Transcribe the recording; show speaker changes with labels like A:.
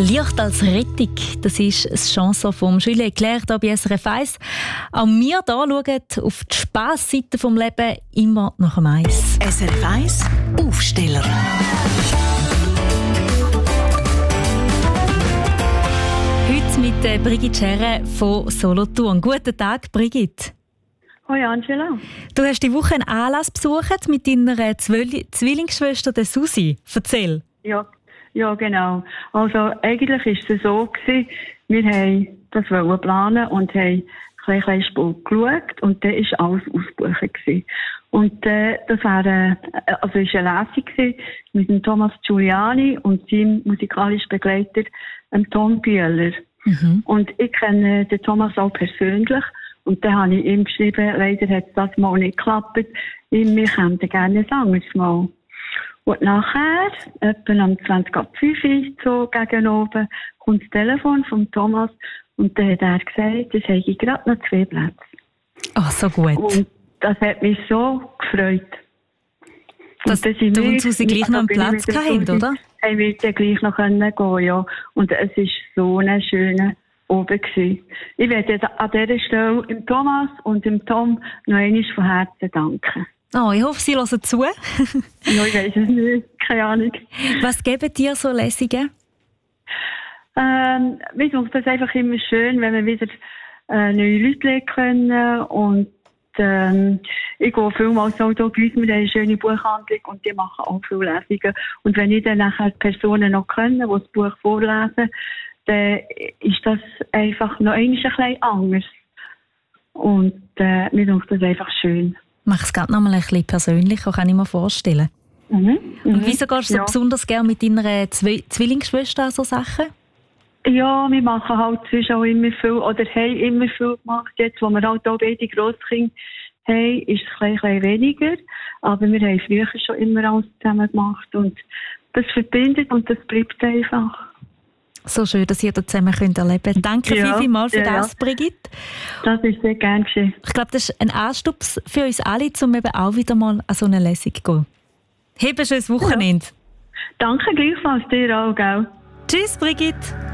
A: Licht als Rettung, das ist eine Chanson von Julien Clerc hier bei SRF 1. Auch wir hier schauen auf die Spassseite des Lebens immer nach dem Eis.
B: SRF 1 Aufsteller.
A: Heute mit Brigitte Scherre von Solothurn. Guten Tag, Brigitte.
C: Hoi Angela.
A: Du hast die Woche einen Anlass besucht mit deiner Zwillingsschwester der Susi. Erzähl.
C: Ja, genau. Also eigentlich ist es so gewesen, wir haben das planen und haben ein Spuk geschaut und dann ist alles ausgebucht gewesen. Und das war eine Lesung gewesen mit dem Thomas Giuliani und seinem musikalischen Begleiter Tom Bühler. Mhm. Und ich kenne den Thomas auch persönlich. Und dann habe ich ihm geschrieben, leider hat das mal nicht geklappt. Wir könnten gerne ein anderes Mal. Und nachher, etwa am 20.05 so gegen oben, kommt das Telefon von Thomas und dann hat er gesagt, es hätte gerade noch 2 Plätze.
A: Ach, so gut.
C: Und das hat mich so gefreut.
A: Dass du und Susi gleich noch einen Platz hatten, oder?
C: Haben wir dann gleich noch gehen, ja. Und es war so ein schöner oben gewesen. Ich werde an dieser Stelle dem Thomas und dem Tom noch einmal von Herzen danken.
A: Oh, ich hoffe, Sie hören zu.
C: Ja, ich weiss es nicht. Keine Ahnung.
A: Was geben dir so Lesungen?
C: Mir ist das einfach immer schön, wenn wir wieder neue Leute lernen können. Und ich gehe vielmals auch hier bei uns, wir haben eine schöne Buchhandlung und die machen auch viele Lesungen. Und wenn ich dann nachher die Personen noch können, die das Buch vorlesen, dann ist das einfach noch ein bisschen anders. Und mir ist das einfach schön.
A: Mach es gerade noch mal ein bisschen persönlicher, kann ich mir vorstellen. Und wieso gehst du so besonders gerne mit deiner Zwillingsschwester an so Sachen?
C: Ja, wir machen halt zwischen auch immer viel, oder haben immer viel gemacht. Jetzt, wo wir halt auch beide Grosskinder haben, ist es ein bisschen weniger. Aber wir haben früher schon immer alles zusammen gemacht. Und das verbindet und das bleibt einfach. So
A: schön, dass ihr das zusammen erleben könnt. Danke vielmals für das, Brigitte.
C: Das ist sehr gerne geschehen.
A: Ich glaube, das ist ein Anstups für uns alle, um eben auch wieder mal an so eine Lesung zu gehen. Hab ein schönes Wochenende.
C: Ja. Danke gleichfalls dir auch, gell?
A: Tschüss, Brigitte.